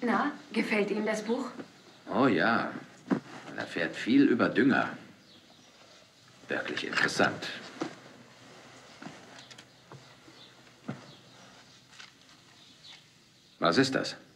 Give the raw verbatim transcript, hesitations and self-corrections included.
Na, gefällt Ihnen das Buch? Oh ja, man erfährt viel über Dünger. Wirklich interessant. Was ist das?